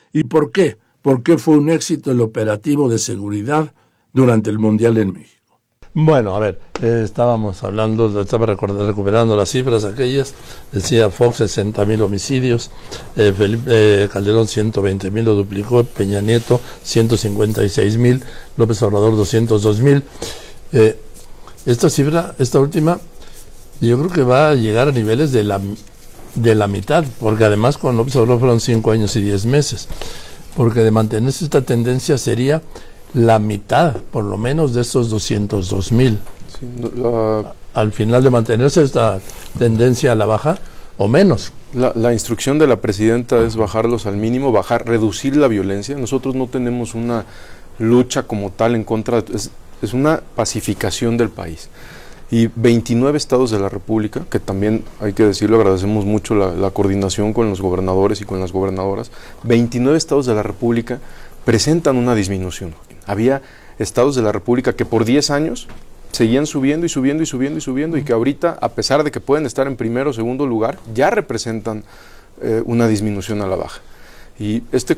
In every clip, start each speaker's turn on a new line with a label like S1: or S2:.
S1: ¿Y por qué? ¿Por qué fue un éxito el operativo de seguridad durante el Mundial en México?
S2: Bueno, a ver, estaba recuperando las cifras aquellas, decía Fox 60.000 homicidios, Felipe Calderón 120.000, lo duplicó, Peña Nieto 156.000, López Obrador 202.000. Esta cifra, esta última, yo creo que va a llegar a niveles de la mitad, porque además con López Obrador fueron 5 años y 10 meses, porque de mantenerse esta tendencia sería la mitad, por lo menos, de estos 202.000. Sí, al final de mantenerse esta tendencia a la baja, o menos.
S3: La instrucción de la presidenta es bajarlos al mínimo, reducir la violencia. Nosotros no tenemos una lucha como tal en contra, es una pacificación del país. Y 29 estados de la República, que también, hay que decirlo, agradecemos mucho la coordinación con los gobernadores y con las gobernadoras, 29 estados de la República presentan una disminución. Había estados de la República que por 10 años seguían subiendo y subiendo y subiendo y subiendo, y que ahorita, a pesar de que pueden estar en primero o segundo lugar, ya representan una disminución a la baja. Y este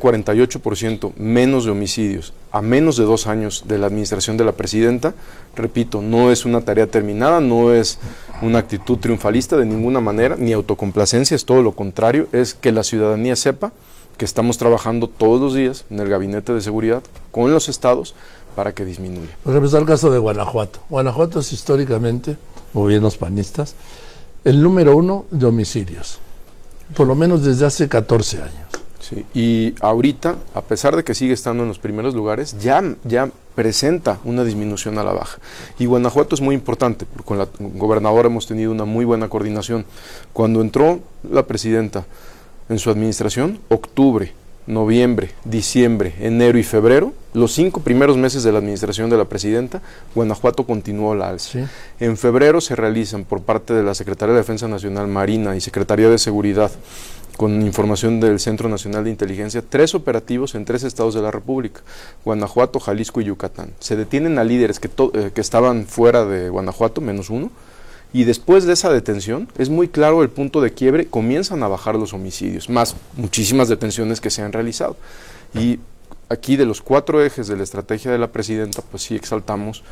S3: 48% menos de homicidios a menos de 2 años de la administración de la presidenta, repito, no es una tarea terminada, no es una actitud triunfalista de ninguna manera, ni autocomplacencia, es todo lo contrario, es que la ciudadanía sepa que estamos trabajando todos los días en el Gabinete de Seguridad con los estados para que disminuya.
S2: Por ejemplo, está el caso de Guanajuato. Guanajuato es históricamente, gobiernos panistas, el número 1 de homicidios, por lo menos desde hace 14 años.
S3: Sí, y ahorita, a pesar de que sigue estando en los primeros lugares, ya presenta una disminución a la baja. Y Guanajuato es muy importante, porque con la gobernadora hemos tenido una muy buena coordinación. Cuando entró la presidenta en su administración, octubre, noviembre, diciembre, enero y febrero, los 5 primeros meses de la administración de la presidenta, Guanajuato continuó la alza. Sí. En febrero se realizan por parte de la Secretaría de Defensa Nacional, Marina y Secretaría de Seguridad, con información del Centro Nacional de Inteligencia, 3 operativos en 3 estados de la República, Guanajuato, Jalisco y Yucatán. Se detienen a líderes que estaban fuera de Guanajuato, menos 1, y después de esa detención, es muy claro el punto de quiebre, comienzan a bajar los homicidios, más muchísimas detenciones que se han realizado. Y aquí, de los 4 ejes de la estrategia de la presidenta, pues sí exaltamos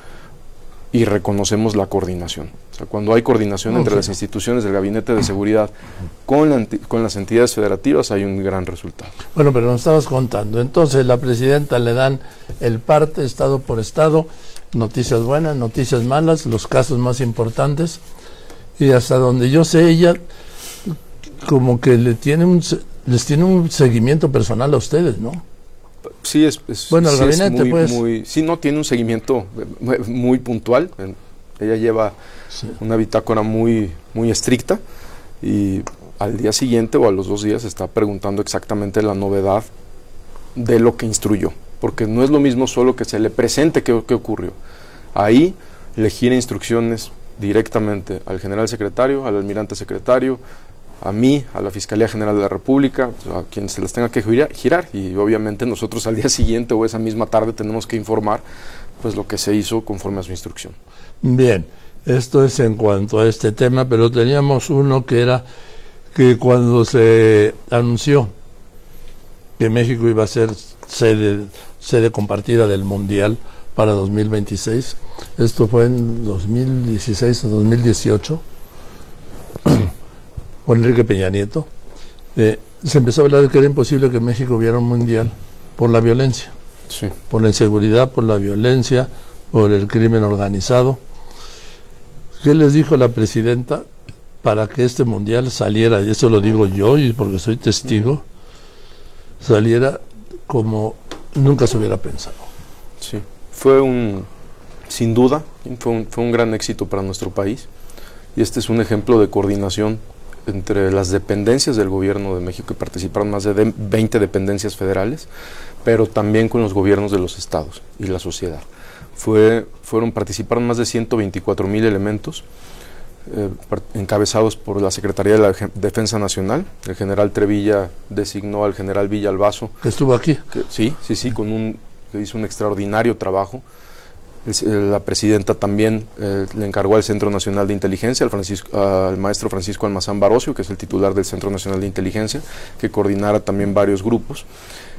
S3: y reconocemos la coordinación. O sea, cuando hay coordinación entre las instituciones del Gabinete de Seguridad con las entidades federativas, hay un gran resultado.
S2: Bueno, pero nos estabas contando. Entonces, la presidenta le dan el parte, estado por estado, noticias buenas, noticias malas, los casos más importantes, y hasta donde yo sé, ella como que les tiene un seguimiento personal a ustedes, ¿no?
S3: Sí,
S2: bueno, el gabinete,
S3: sí, no tiene un seguimiento muy puntual. Ella lleva una bitácora muy estricta, y al día siguiente o a los 2 días está preguntando exactamente la novedad de lo que instruyó, porque no es lo mismo solo que se le presente qué ocurrió. Ahí le gira instrucciones directamente al general secretario, al almirante secretario, a mí, a la Fiscalía General de la República, a quien se les tenga que girar, y obviamente nosotros al día siguiente o esa misma tarde tenemos que informar pues lo que se hizo conforme a su instrucción.
S2: Bien, esto es en cuanto a este tema, pero teníamos uno que era que cuando se anunció que México iba a ser sede compartida del Mundial para 2026, esto fue en 2016 o 2018, con Enrique Peña Nieto, se empezó a hablar de que era imposible que México hubiera un mundial por la violencia,
S3: sí,
S2: por la inseguridad, por la violencia, por el crimen organizado. ¿Qué les dijo la presidenta para que este mundial saliera, y eso lo digo yo y porque soy testigo, saliera como nunca se hubiera pensado?
S3: Sí, sin duda, fue un gran éxito para nuestro país, y este es un ejemplo de coordinación entre las dependencias del gobierno de México, que participaron más de 20 dependencias federales, pero también con los gobiernos de los estados y la sociedad. Participaron más de 124,000 elementos, encabezados por la Secretaría de la Defensa Nacional. El general Trevilla designó al general Villalbazo.
S2: ¿Que estuvo aquí?
S3: Sí, que hizo un extraordinario trabajo. La presidenta también le encargó al Centro Nacional de Inteligencia, al maestro Francisco Almazán Barocio, que es el titular del Centro Nacional de Inteligencia, que coordinara también varios grupos.